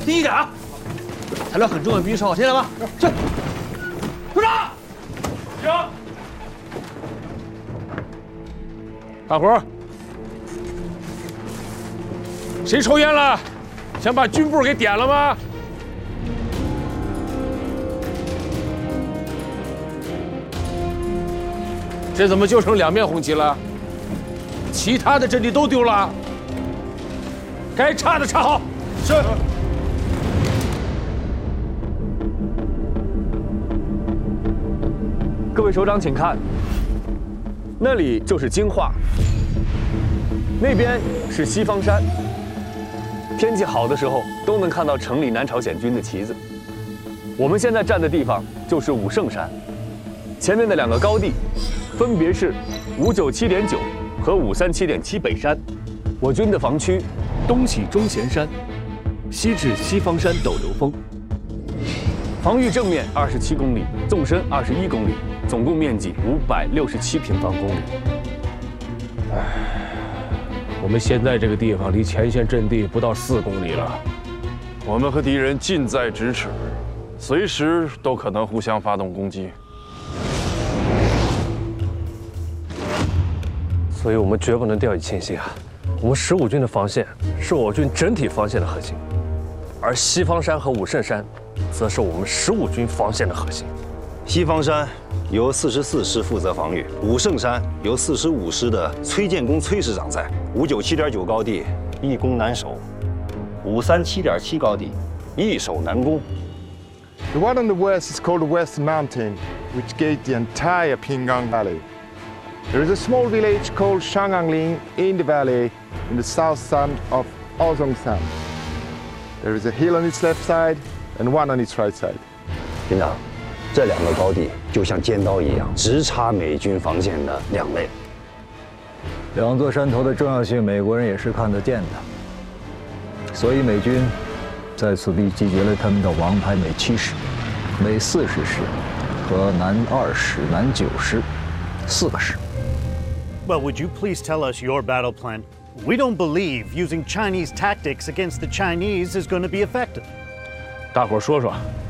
低一点啊！材料很重要，必须收好，听见了吗？去，鼓掌。行。 大伙儿，谁抽烟了？想把军部给点了吗？这怎么就剩2面红旗了？其他的阵地都丢了，该插的插好。是。 各位首长，请看，那里就是京化，那边是西方山。天气好的时候，都能看到城里南朝鲜军的旗子。我们现在站的地方就是武圣山，前面的2个高地，分别是597.9和537.7北山。我军的防区，东起钟贤山，西至西方山斗流峰。防御正面27公里，纵深21公里，总共面积567平方公里。 我们现在这个地方离前线阵地不到4公里了。 我们和敌人近在咫尺，随时都可能互相发动攻击。 所以我们绝不能掉以轻心啊！我们15军的防线是我军整体防线的核心，而西方山和武圣山，则是我们15军防线的核心。 西方山由44师负责防御，武圣山由45师的崔建功崔师长在。597.9高地易攻难守，537.7高地易守难攻。 The one on the west is called the West Mountain, which gate the entire Pinggang Valley. There is a small village called Shangangling in the valley, in the south side of Ozongsan. There is a hill on its left side and one on its right side. 军长，这2个高地就像尖刀一样，直插美军防线的2肋。 2座山头的重要性，美国人也是看得见的。所以美军在此地集结了他们的王牌美7师、美40师和南2师、南9师4个师。 Well, would you please tell us your battle plan? We don't believe using Chinese tactics against the Chinese is going to be effective. 大伙儿说说，